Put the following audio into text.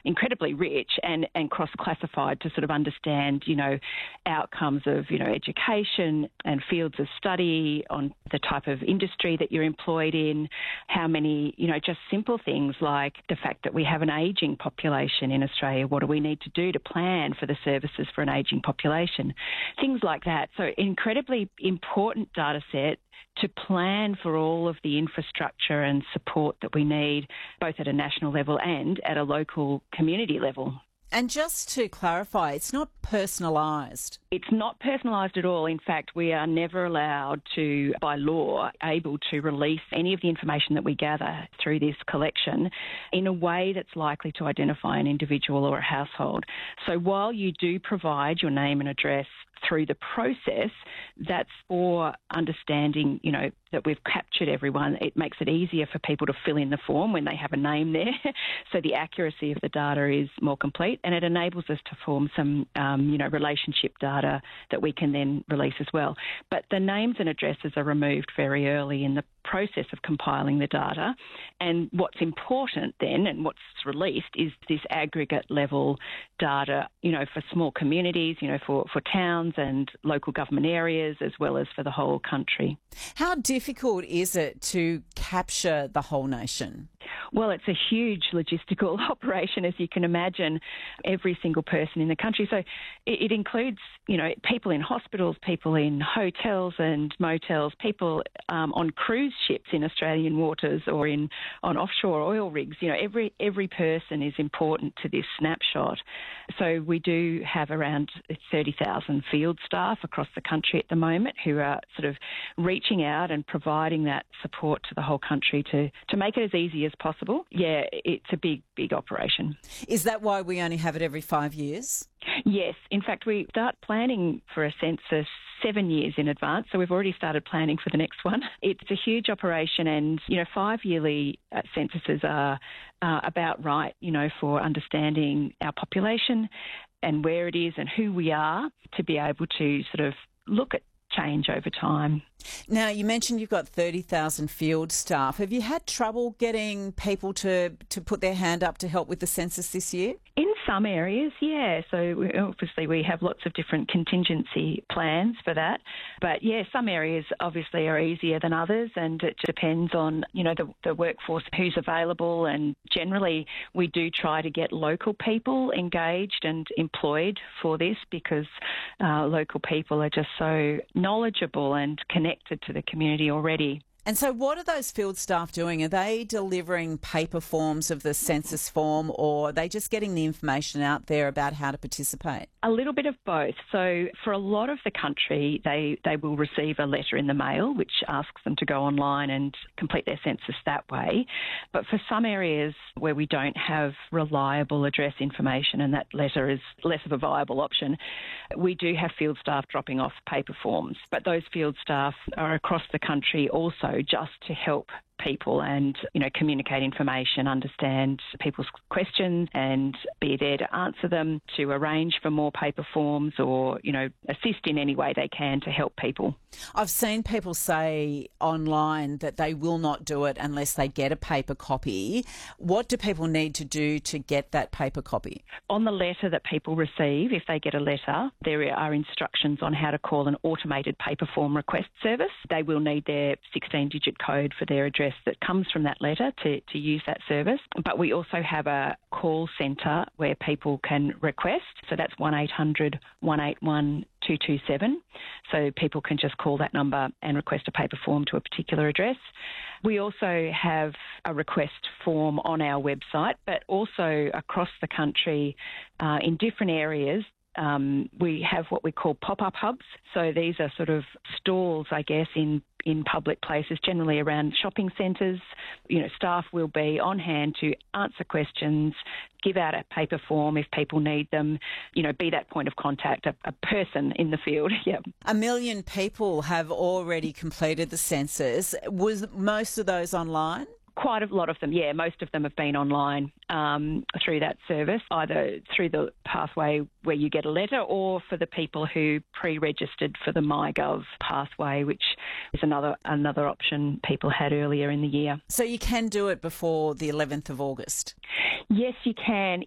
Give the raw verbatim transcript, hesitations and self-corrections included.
incredibly rich and, and cross-classified to sort of understand, you know, outcomes of, you know, education and fields of study, on the type of industry that you're employed in, how many, you know, just simple things like the fact that we have an ageing population in Australia. What do we need to do to plan for the services for an ageing population? Things like that. So incredibly important data set to plan for all of the infrastructure and support that we need, both at a national level and at a local community level. And just to clarify, it's not personalised. It's not personalised at all. In fact, we are never allowed to, by law, able to release any of the information that we gather through this collection in a way that's likely to identify an individual or a household. So while you do provide your name and address through the process, that's for understanding, you know, that we've captured everyone. It makes it easier for people to fill in the form when they have a name there. So the accuracy of the data is more complete, and it enables us to form some, um, you know, relationship data that we can then release as well. But the names and addresses are removed very early in the process of compiling the data. And what's important then, and what's released, is this aggregate level data, you know, for small communities, you know, for, for towns and local government areas, as well as for the whole country. How difficult is it to capture the whole nation? Well, it's a huge logistical operation, as you can imagine, every single person in the country. So it, it includes, you know, people in hospitals, people in hotels and motels, people um, on cruise ships in Australian waters or in on offshore oil rigs. You know, every every person is important to this snapshot. So we do have around thirty thousand field staff across the country at the moment who are sort of reaching out and providing that support to the whole country to, to make it as easy as possible. Yeah, it's a big, big operation. Is that why we only have it every five years? Yes. In fact, we start planning for a census seven years in advance, so we've already started planning for the next one. It's a huge operation, and, you know, five-yearly uh, censuses are uh, about right, you know, for understanding our population and where it is and who we are, to be able to sort of look at change over time. Now, you mentioned you've got thirty thousand field staff. Have you had trouble getting people to, to put their hand up to help with the census this year? In some areas, yeah. So we, obviously we have lots of different contingency plans for that. But yeah, some areas obviously are easier than others, and it depends on, you know, the, the workforce, who's available. And generally we do try to get local people engaged and employed for this, because uh, local people are just so knowledgeable and connected to the community already. And so what are those field staff doing? Are they delivering paper forms of the census form, or are they just getting the information out there about how to participate? A little bit of both. So for a lot of the country, they, they will receive a letter in the mail which asks them to go online and complete their census that way. But for some areas where we don't have reliable address information and that letter is less of a viable option, we do have field staff dropping off paper forms. But those field staff are across the country also, just to help people and, you know, communicate information, understand people's questions and be there to answer them, to arrange for more paper forms or, you know, assist in any way they can to help people. I've seen people say online that they will not do it unless they get a paper copy. What do people need to do to get that paper copy? On the letter that people receive, if they get a letter, there are instructions on how to call an automated paper form request service. They will need their sixteen-digit code for their address that comes from that letter to, to use that service. But we also have a call centre where people can request. So that's one eight hundred, one eight one, two two seven. So people can just call that number and request a paper form to a particular address. We also have a request form on our website, but also across the country uh, in different areas. Um, we have what we call pop-up hubs. So these are sort of stalls, I guess, in in public places, generally around shopping centres. You know, staff will be on hand to answer questions, give out a paper form if people need them, you know, be that point of contact, a, a person in the field. Yep. A million people have already completed the census. Was most of those online? Quite a lot of them, yeah. Most of them have been online um, through that service, either through the pathway where you get a letter or for the people who pre-registered for the MyGov pathway, which is another another option people had earlier in the year. So you can do it before the eleventh of August? Yes, you can.